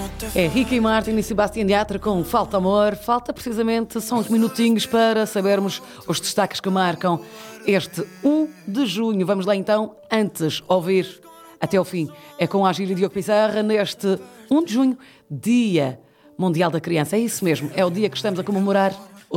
É Ricky Martin e Sebastián Yatra com Falta Amor. Falta precisamente só uns minutinhos para sabermos os destaques que marcam este 1 de junho. Vamos lá então, antes ouvir até ao fim. É com a Agília Diogo Pizarra neste 1 de junho, Dia Mundial da Criança. É isso mesmo, é o dia que estamos a comemorar